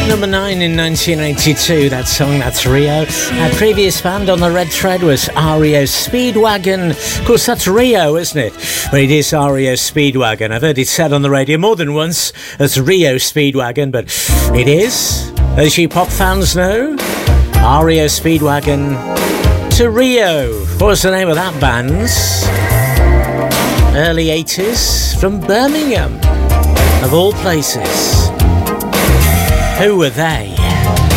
Number 9 in 1982, that song, that's Rio. Our previous band on the red thread was REO Speedwagon. Of course, that's Rio, isn't it? Well, it is REO Speedwagon. I've heard it said on the radio more than once as Rio Speedwagon, but it is, as you pop fans know, REO Speedwagon to Rio. What was the name of that band? Early 80s from Birmingham, of all places. Who were they?